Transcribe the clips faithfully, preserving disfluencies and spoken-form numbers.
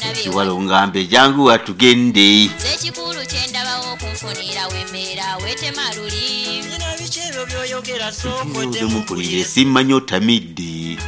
kiwalo ngambe jangu watugende sekikulu kyendabawo okunfunira wembeera wetemaluli nina bikyebyo byoyogera soko demupulire simanyi otamidde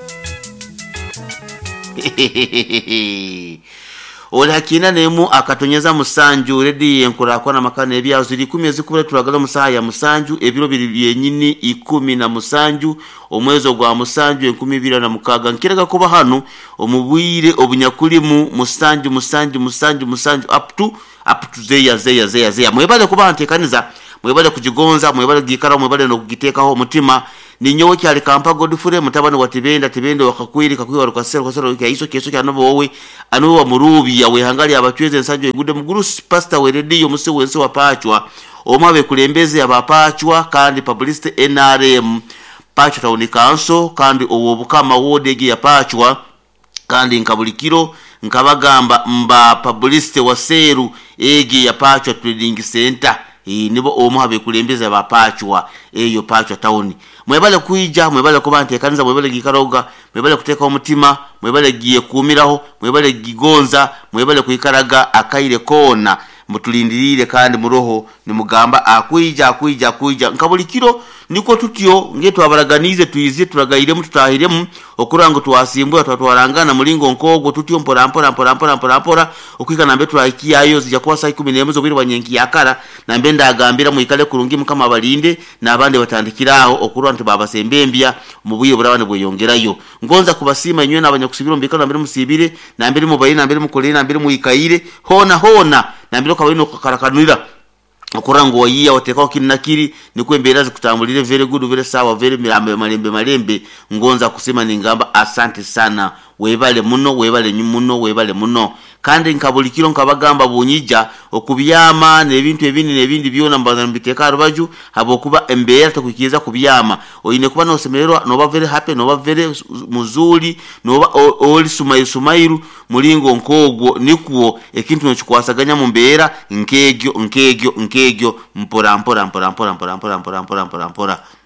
olakina nemu akatonyeza musanju redi yenkurakwana makana ebyazo ziri kumi ezikubule tulagala musaya musanju ebiro biri byenyini ikumi na musanju omwezo gwa musanju enkumi ibiri na mukaga nkiraga kuba hano omubwire obunyakulimu musanju musanju musanju musanju up to up to zeya zeya zeya zeya mwebale kuba ntekaniza mwebale kujigonza mwebale gikara mwebale no kugitekaho umutima ni nyowe cyali kampa Godfrey mutabane watibenda tibende wakakwiri kakwiri warukasero kasero kaiso keso cyanobo wowe anu wa murubi ya wehangali abachweze nsanjo igude muguru pastor we radio muse wense wapachwa omabe kulembeze abapachwa kandi publicity N R M pachwa tauni kanso kandi obukama wodege ya pachwa kandi nkabulikiro nkabagamba mba publicity waseru ege ya pachwa trading center e nibo omuhabe kulembeza bapachwa eyo pachwa tauni mwebale kuija mwebale kubante kanza mwebale gikaroga mwebale kuteka umutima mwebale giye kumiraho mwebale gigonza mwebale kuikaraga akaire kona mutulindirire kandi muroho ni mugamba akuija akuija akuija nkabulikiro niko tutyo ngeto abaraganize tuize turagaire mututahiremu okurango twasimbwa twatwarangana mulingo nkogo tutyo mpora mpora mpora mpora mpora mpora okika nambe twakiyayo zija kwa saa kumi n'imwe zo biri banyenki yakara nambe ndagambira muikale kurungi mukama balinde nabande batandikiraho okurwa nti baba sembembya mubuye burabane bweyongerayo ngonza kubasima nywe nabanya kusibira mbika nambere musibire nambere mubayina nambere mukolere nambere muikaire hona hona nambere kabino kakarakanira okurango wayiya watekao kinakiri nikwembera zikutambulire very good very sawa very milambe malembe malembe ngonza kusema ningamba asante sana webale muno webale nyumuno webale muno kandi nkabulikiro nkabagamba bunyija okubyama nebintu ebindi nebindi byona mbazana mbiteka rubaju habokuba embera takukiza kubyama oyine kuba no semererwa no ba very happy no ba very muzuli no ba oli sumairu sumairu mulingo nkogwo nikuo ekintu nochikwasaganya mu mbera nkegyo nkegyo nkegyo mpora mpora mpora mpora mpora mpora mpora mpora mpora